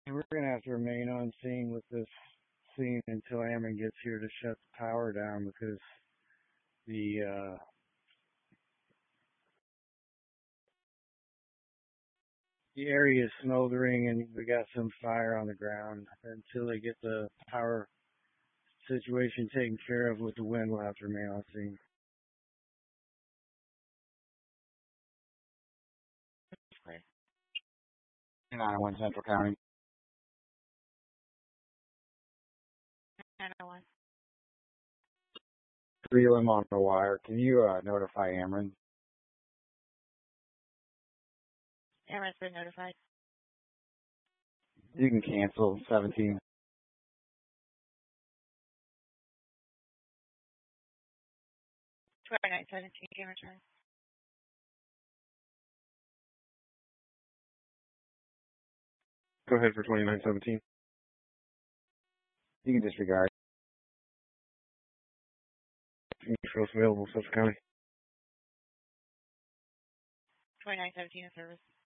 We're going to have to remain on scene with this scene until Ameren gets here to shut the power down because the the area is smoldering and we got some fire on the ground. Until they get the power situation taken care of with the wind, we'll have to remain on scene. Great. 901 Central County. 901. 3 of them on the wire. Can you notify Ameren? Ameren's been notified. You can cancel 17. 2917 can return. Go ahead for 2917. You can disregard. Control's available, Suffolk County. 2917 in service.